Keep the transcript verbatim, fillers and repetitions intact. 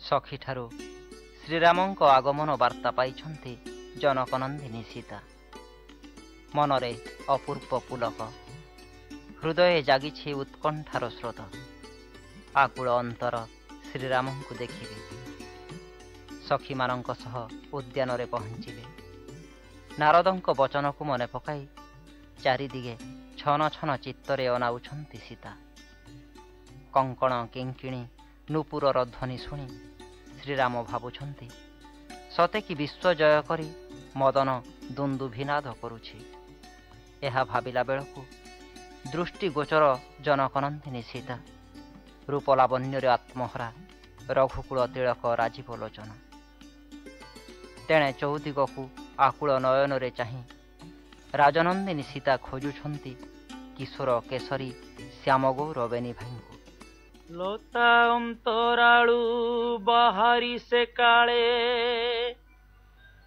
ସଖୀଠାରୁ ଶ୍ରୀରାମଙ୍କ ଆଗମନ ବାର୍ତ୍ତା ପାଇଛନ୍ତି ଜନକନନ୍ଦିନୀ ସୀତା। ମନରେ ଅପୂର୍ବ ପୁଲକ, ହୃଦୟରେ ଜାଗିଛି ଉତ୍କଣ୍ଠାର ସ୍ରୋତ। ଆକୁଳ ଅନ୍ତର ଶ୍ରୀରାମଙ୍କୁ ଦେଖିବେ। ସଖୀମାନଙ୍କ ସହ ଉଦ୍ୟାନରେ ପହଞ୍ଚିଲେ। ନାରଦଙ୍କ ବଚନକୁ ମନେ ପକାଇ ଚାରିଦିଗେ ଛନ ଛନ ଚିତ୍ତରେ ଅନାଉଛନ୍ତି ସୀତା। କଙ୍କଣ କିଙ୍କିଣୀ ନୂପୁରର ଧ୍ୱନି ଶୁଣି ଶ୍ରୀରାମ ଭାବୁଛନ୍ତି, ସତେ କି ବିଶ୍ୱ ଜୟ କରି ମଦନ ଦୁନ୍ଦୁଭିନାଦ କରୁଛି। ଏହା ଭାବିଲା ବେଳକୁ ଦୃଷ୍ଟିଗୋଚର ଜନକନନ୍ଦିନୀ ସୀତା। ରୂପଲାବଣ୍ୟରେ ଆତ୍ମହରା ରଘୁକୁଳ ତିଳକ ରାଜୀବ ଲୋଚନ। ତେଣେ ଚୌଦିଗକୁ ଆକୁଳ ନୟନରେ ଚାହିଁ ରାଜନନ୍ଦିନୀ ସୀତା ଖୋଜୁଛନ୍ତି କିଶୋର କେଶରୀ ଶ୍ୟାମଗୌର ବେନି ଭାଇଙ୍କୁ। ଲତା ଅନ୍ତରାଳୁ ବାହାରି ସେ କାଳେ